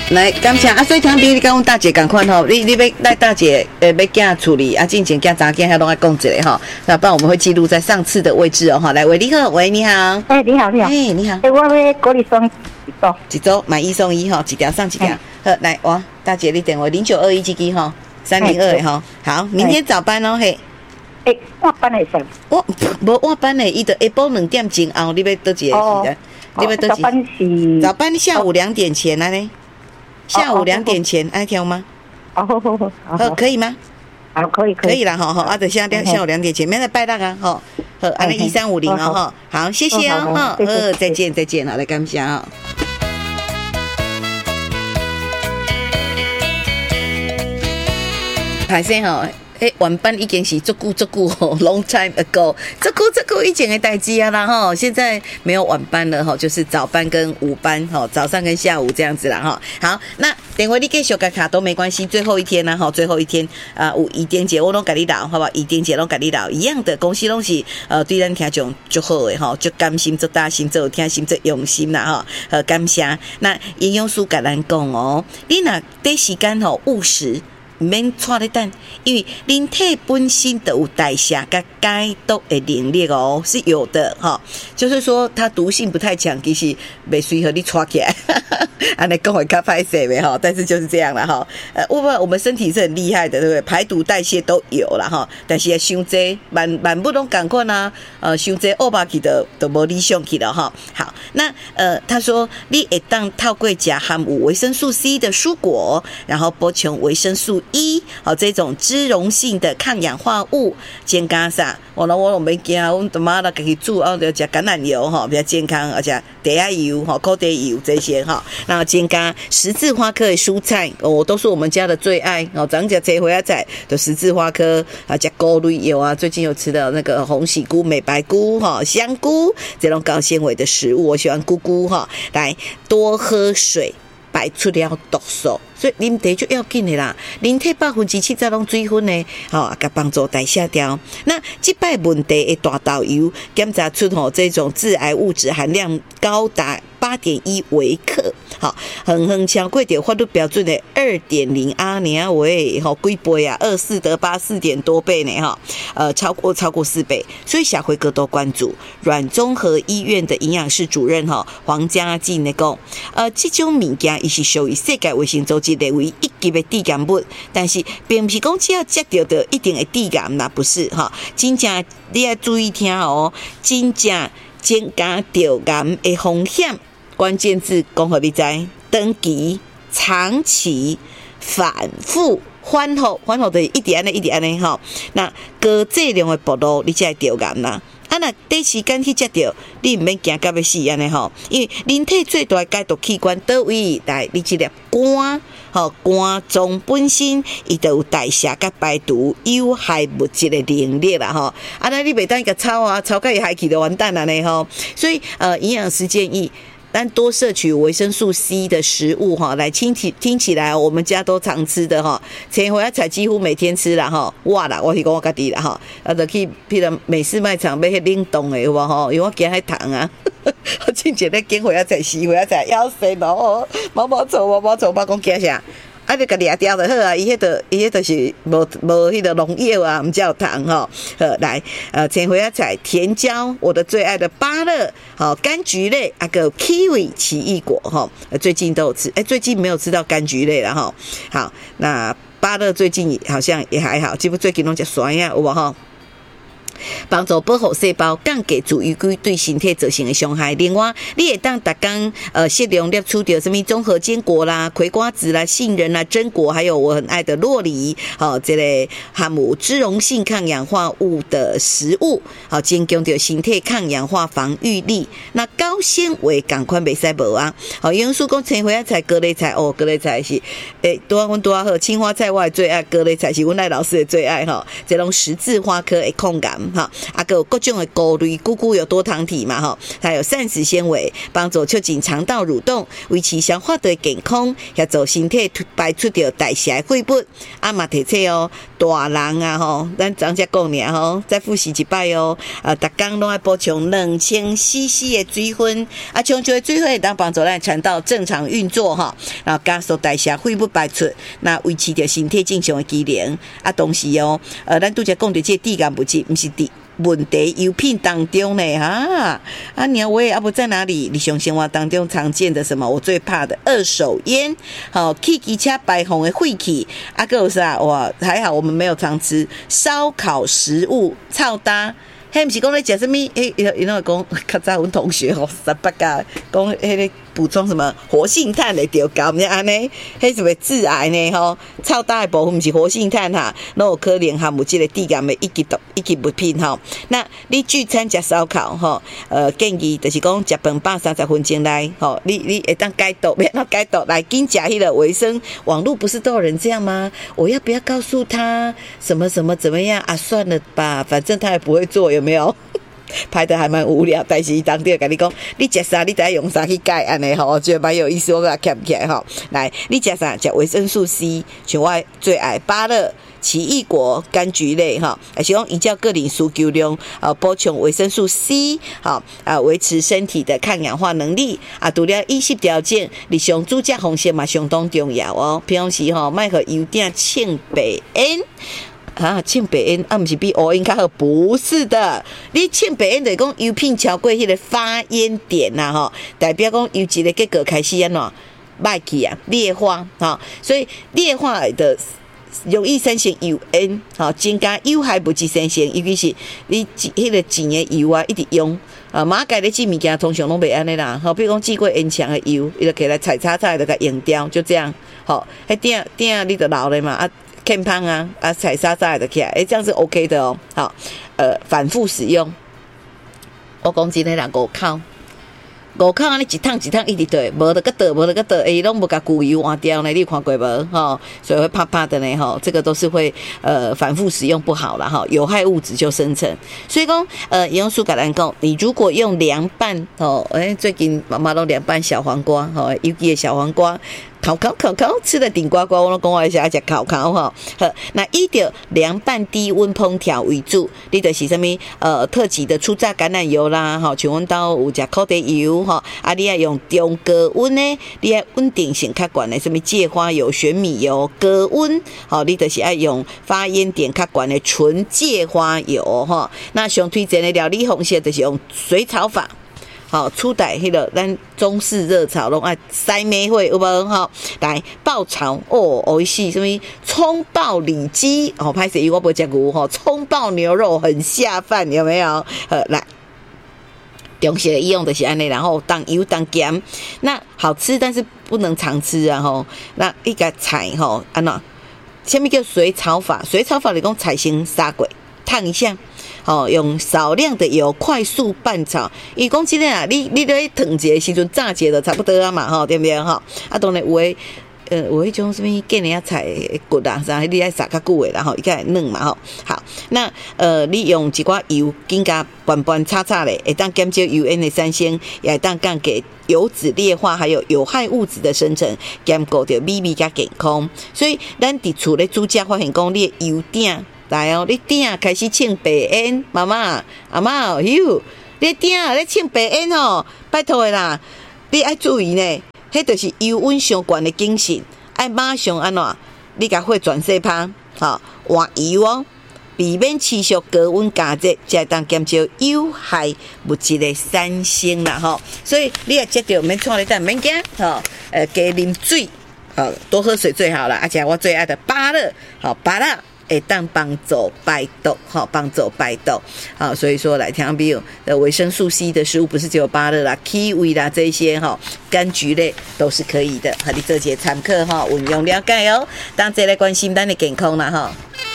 来，感谢啊！所以听比你跟阮大姐赶快吼，你要带大姐要囝处理啊，进前囝查囝还拢爱讲一个吼，那不然我们会记录在上次的位置哦哈。来，喂，你好，喂，你好， 你好，你好， 你好， 我要鼓励双一周买1送1哈，几条上几条。好，来，哇，大姐你等我0921这支哈，302的哈，好，明天早班哦嘿。 晚班会上。 无晚班的，伊就下晡2点前后，你要倒一个时间？你要倒早班是？ 早班下午2点前啊呢？下午2点前爱挑吗？好，可以吗？ 好，可以， 可以啦，好，啊，等下午2点前，免得拜档啊，好，安尼1350哦，哈，好，谢谢哦，哈，再见，好，来感谢啊。歹势吼。晚班已经是足久吼 ，long time ago， 足久以前的代志啊啦吼，现在没有晚班了吼，就是早班跟午班吼，早上跟下午这样子啦吼。好，那等会你继续改卡都没关系，最后一天啦吼，最后一天有怡典姐我拢甲你聊，好不好？怡典姐拢甲你聊一样的，恭喜拢是对咱听众足好的吼，足甘心足大心足听心足用心啦吼，感谢。那营养师甲咱讲哦，你若短时间吼务实。免拖咧等，因为人体本身都有代谢跟解毒的能力哦，是有的哈。就是说它毒性不太强，其实袂随和你拖起来，安尼讲会较歹势呗哈。但是就是这样啦哈。我们身体是很厉害的，对不对？排毒代谢都有啦哈。但是要伤济，万不拢赶快啊。伤济恶霸去都无理想去了哈。好，那他说你会当透过吃含有维生素 C 的蔬果，然后补充维生素好，这种脂溶性的抗氧化物，增加啥？我没惊，我他妈的自己煮，要吃橄榄油哈，比较健康，而且地下油哈、口地油这些哈，然后增加十字花科的蔬菜都是我们家的最爱哦。早上吃这回来菜的十字花科啊，加菇类有啊，最近有吃到那个红喜菇、美白菇哈、香菇这种高纤维的食物，我喜欢菇菇哈。来多喝水。排出了毒素，所以啉茶就要紧的啦。人体70%拢水分呢，甲帮助代谢掉。那这摆问题的大豆油检查出这种致癌物质含量高达8.1微克，好，远超过着法律标准的2.0啊，你啊喂，几倍啊，24得8 4点多倍呢，超过4倍，所以社会各多关注。阮综合医院的营养室主任黄家进来讲，这种物件伊是属于世界卫生组织列为1级的致癌物，但是并不是讲只要食到的一定会致癌，那不是哈，真正你要注意听哦，真正增加着癌的风险。关键字讲互你知，长期、长期、反复、反复的一直安尼吼。那高剂量的暴露，你才会得癌啦。那短时间去食着，你唔免惊到要死安尼吼。因为人体最大的解毒器官倒位，来你这粒肝，肝脏本身伊就有代谢甲排毒有害物质的能力啦吼。那你袂当甲抄啊，抄甲伊害去就完蛋了呢吼。所以营养师建议。但多摄取维生素 C 的食物哈，来听起来我们家都常吃的哈，前回菜几乎每天吃啦哈，我是讲我家己啦哈，就去譬如美式卖场买迄冷冻的有无吼，因为我惊迄糖啊，我真正咧拣回菜死回菜要死咯，毛臭，我讲惊啥？就甲掠掉就好啊！伊迄个是无迄个农药啊，毋叫糖吼。来，前回菜甜椒，我的最爱的芭乐，柑橘类，个 kiwi 奇异果哈，最近都有吃，最近没有吃到柑橘类了哈。好，那芭乐最近好像也还好，几乎最近拢食酸呀，有无吼？帮助保护细胞，降低自由基对身体造成的伤害。另外，你会当每天适量摄取到什么综合坚果啦、葵瓜子啦、杏仁啦、榛果，还有我很爱的酪梨，这类含有脂溶性抗氧化物的食物，增强到身体抗氧化防御力。那高纤维赶快袂使无啊！营养师讲青花菜、高丽菜高丽菜是多好，青花菜我的最爱，高丽菜是阮赖老师的最爱哈。这种十字花科的抗癌。 哈，还有各种的菇类，菇菇有多糖体嘛哈，它有膳食纤维，帮助促进肠道蠕动，维持消化道健康，协助身体排出掉代谢的废物。啊嘛提醒哦，大人啊吼，咱昨才讲尔吼，再复习一摆哦。逐工拢要补充2000cc 的水分，啊，充足的水分会当帮助咱肠道正常运作哈，然后加速代谢废物排出，那维持着身体正常的机能。啊，同时哦，咱拄则讲到这低盐物质，毋是伫问题油品当中呢哈啊，你我也不在哪里？日常生活当中常见的什么？我最怕的二手烟，好，汽机车排放的废气，啊，个有啥？哇，还好我们没有常吃烧烤食物，臭搭。迄毋是讲咧食什么？伊那讲，较早阮同学吼，18家讲迄个补充什么活性炭的调高，毋是安尼？迄是咪致癌呢？吼，臭大的部分毋是活性炭哈，那有可能含有即个低盐的一级物品吼。那你聚餐食烧烤吼，建议就是讲食饭30分钟内吼，你会当解毒，免那解毒来紧食迄个维生。网络不是都有人这样吗？我要不要告诉他什么什么怎么样啊？算了吧，反正他也不会做。有没有拍的还蛮无聊，但是当地跟你讲，你吃啥，你得用啥去改安尼吼，我觉得蛮有意思，我给它看起来哈。来，你吃啥？吃维生素 C， 像我最爱芭乐、奇异果、柑橘类哈，而且用依照个人需求量补充维生素 C， 好维持身体的抗氧化能力啊。除了饮食条件，日常煮食方式嘛相当重要哦。平时吼，莫和油点清白烟。庆白烟不是比乌烟较好？不是的，你庆白烟就是讲油品超过迄个发烟点呐，吼，代表讲油脂的结构开始安怎歹去啊，劣化哈，所以劣化的容易生成油烟，好，增加有害物质生成，尤其是你迄个钱的油啊，一直用。马改的煮物件通常拢袂安尼啦，好，比如讲煮过烟肠的油，伊就起来菜炒就给用掉，就这样，好，迄鼎你就老了嘛啊。健康啊，菜沙沙的起来，这样是 OK 的哦。好，反复使用。我讲真的啦，五口安尼一趟一直对，无得个倒，拢无甲旧油换掉呢，你有看过无？吼，所以会怕怕的呢，吼，这个都是会反复使用不好啦，哈，有害物质就生成。所以讲营养素甲咱讲，你如果用凉拌吼，最近妈妈都凉拌小黄瓜，吼，有机的小黄瓜。烤，吃的顶呱呱，我都讲我是爱食烤吼。好，那以着凉拌低温烹调为主，你就是什么特级的初榨橄榄油啦，吼，像阮兜有食烤地油吼，啊，你要用中高温呢，你要稳定性较悬的，什么芥花油、玄米油，高温，好，你就是要用发烟点较悬的纯芥花油吼。那上推荐的料理方式就是用水炒法。好，初代迄个咱中式热炒拢爱塞梅会有无吼？来爆炒哦，美味しい什么葱爆里脊哦，拍摄我不食过吼，葱爆牛肉很下饭，有没有？来。中式的用的是安尼，然后当油当咸，那好吃，但是不能常吃啊吼。那一个菜吼，安怎？什么叫水炒法？水炒法你讲菜先杀过，烫一下。用少量的油快速拌炒。伊讲真诶啊，你咧烫一个时阵炸一个就差不多啊嘛，吼，对不对？吼，啊，当然有诶，有迄种什么芥菜菜骨啊啥，你爱杀较久诶，然后伊才会嫩嘛，吼。好，那你用一寡油，紧甲拌炒咧，会当减少油烟的产生，也会当降低油脂劣化，还有有害物质的生成，兼顾着美味甲健康。所以咱伫厝咧煮食发现讲，你的油鼎。来哦，你鼎开始庆白烟，妈妈、阿嬷哟，你鼎咧庆白烟哦，拜托的啦，你爱注意呢，迄就是油温上悬的警讯，爱马上安怎？你甲火转细拍，好换油哦，避免持续高温加热，才会当减少有害物质的产生啦吼。所以你也接着免创咧等，免惊吼，加啉水，好多喝水最好了，而且我最爱的芭乐，好芭乐。会当帮助排毒，好帮助排毒，好，所以说来听比如维生素 C 的食物不是只有芭乐啦、kiwi 啦这些哈，柑橘类都是可以的，和你做些参考哈，运用了解哦，当这来关心咱的健康啦哈。